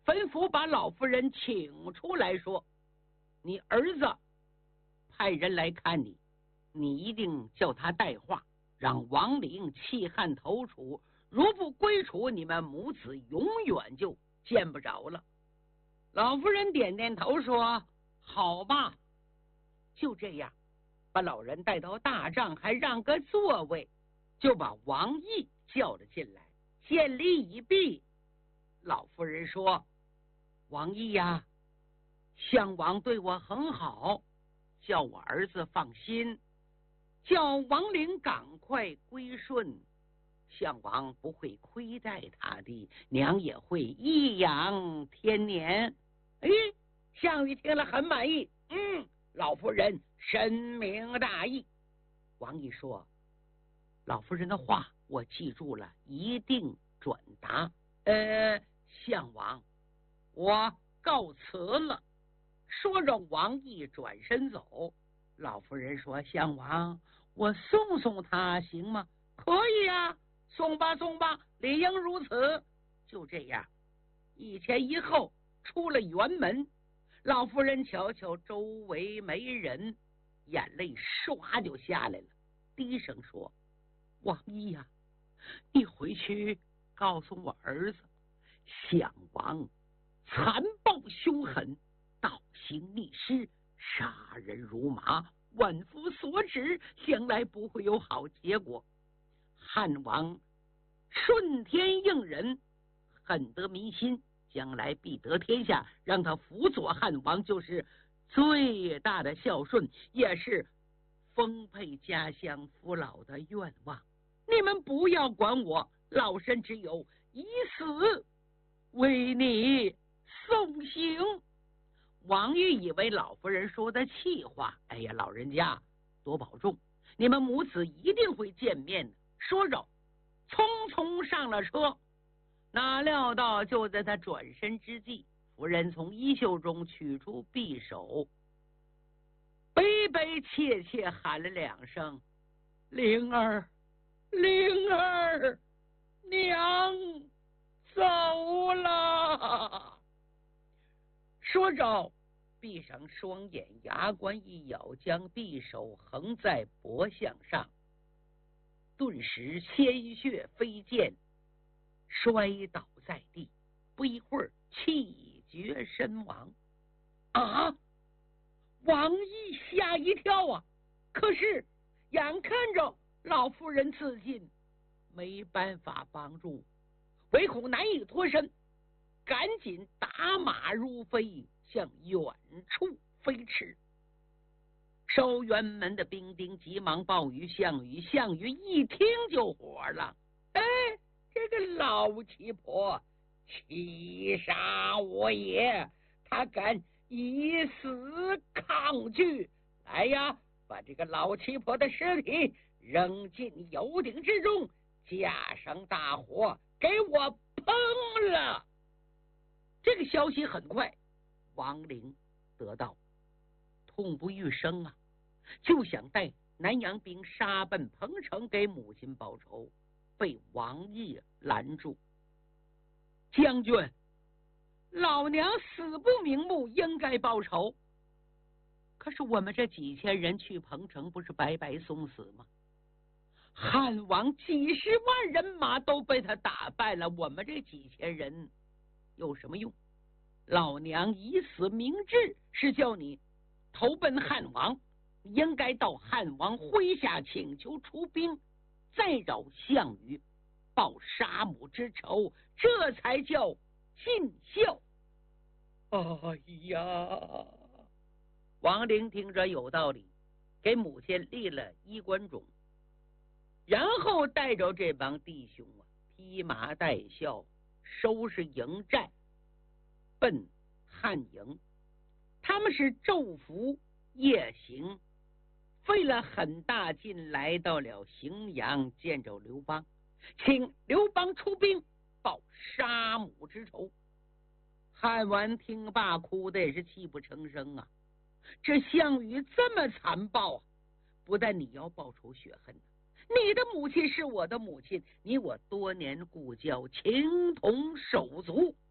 吩咐把老夫人请出来，说：“你儿子派人来看你，你一定叫他带话，让王陵弃汉投楚，如不归楚，你们母子永远就见不着了。”老夫人点点头说：“好吧。”就这样，把老人带到大帐，还让个座位，就把王毅叫了进来。见礼已毕，老夫人说：“王毅呀，项王对我很好，叫我儿子放心，叫王陵赶快归顺，项王不会亏待他的，娘也会颐养天年。”哎，项羽听了很满意，老夫人深明大义。王毅说：“老夫人的话我记住了，一定转达。项王，我告辞了。”说着，王毅转身走。老夫人说：“项王，我送送他行吗？”“可以啊，送吧送吧，理应如此。”就这样，一前一后出了辕门。老夫人瞧瞧周围没人，眼泪唰就下来了，低声说：“王毅呀，你回去告诉我儿子，项王残暴凶狠，倒行逆施，杀人如麻，万夫所指，将来不会有好结果。汉王顺天应人，恨得民心，将来必得天下，让他辅佐汉王，就是最大的孝顺，也是丰沛家乡父老的愿望。你们不要管我，老身只有以死为你送行。”王毅以为老夫人说的气话，哎呀，老人家多保重，你们母子一定会见面的。说着，匆匆上了车。哪料到就在他转身之际，夫人从衣袖中取出匕首，悲悲切切喊了2声：“灵儿，灵儿，娘走了。”说着，闭上双眼，牙关一咬，将匕首横在脖项上，顿时鲜血飞溅，摔倒在地，不一会儿气绝身亡。啊！王毅吓一跳啊！可是眼看着老夫人自尽，没办法帮助，唯恐难以脱身，赶紧打马如飞，向远处飞驰。守辕门的兵丁急忙报与项羽，项羽一听就火了：“哎，这个老七婆欺杀我也，他敢以死抗拒！来呀，把这个老七婆的尸体扔进油鼎之中，架上大火，给我烹了！”这个消息很快，王陵得到，痛不欲生啊，就想带南阳兵杀奔彭城给母亲报仇，被王毅拦住。“将军，老娘死不瞑目，应该报仇。可是我们这几千人去彭城，不是白白送死吗？汉王几十万人马都被他打败了，我们这几千人有什么用？老娘以死明志，是叫你投奔汉王，应该到汉王麾下请求出兵，再找项羽报杀母之仇，这才叫尽孝。”哎呀！王陵听着有道理，给母亲立了衣冠冢，然后带着这帮弟兄披麻戴孝，收拾营寨，奔汉营。他们是昼伏夜行，费了很大劲来到了荥阳，见着刘邦，请刘邦出兵报杀母之仇。汉完听罢，哭的也是泣不成声啊！这项羽这么残暴啊！不但你要报仇雪恨，你的母亲是我的母亲，你我多年故交，情同手足，